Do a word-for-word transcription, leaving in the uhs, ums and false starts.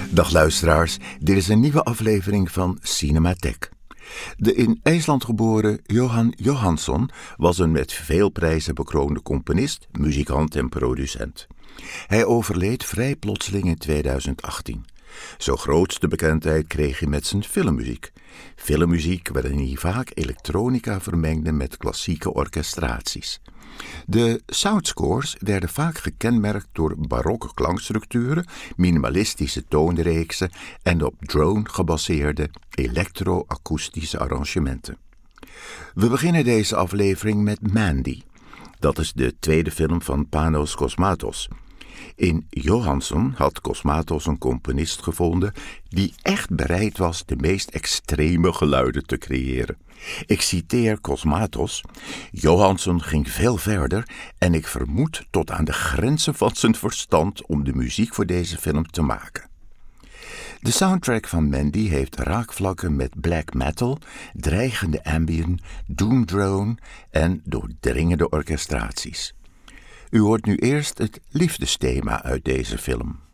Dag luisteraars, dit is een nieuwe aflevering van Cinematheek. De in IJsland geboren Jóhann Jóhannsson was een met veel prijzen bekroonde componist, muzikant en producent. Hij overleed vrij plotseling in tweeduizend achttien. Zijn grootste bekendheid kreeg hij met zijn filmmuziek. Filmmuziek waarin hij vaak elektronica vermengde met klassieke orchestraties. De soundscores werden vaak gekenmerkt door barokke klankstructuren, minimalistische toonreeksen en op drone gebaseerde elektro-akoestische arrangementen. We beginnen deze aflevering met Mandy. Dat is de tweede film van Panos Cosmatos. In Jóhannsson had Cosmatos een componist gevonden die echt bereid was de meest extreme geluiden te creëren. Ik citeer Cosmatos: Jóhannsson ging veel verder en ik vermoed tot aan de grenzen van zijn verstand om de muziek voor deze film te maken. De soundtrack van Mandy heeft raakvlakken met black metal, dreigende ambient, doomdrone en doordringende orchestraties. U hoort nu eerst het liefdesthema uit deze film.